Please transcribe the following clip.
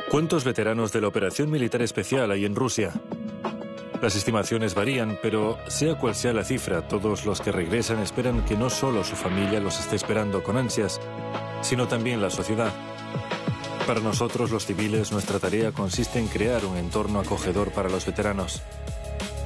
¿Cuántos veteranos de la operación militar especial hay en Rusia? Las estimaciones varían, pero sea cual sea la cifra, todos los que regresan esperan que no solo su familia los esté esperando con ansias, sino también la sociedad. Para nosotros, los civiles, nuestra tarea consiste en crear un entorno acogedor para los veteranos.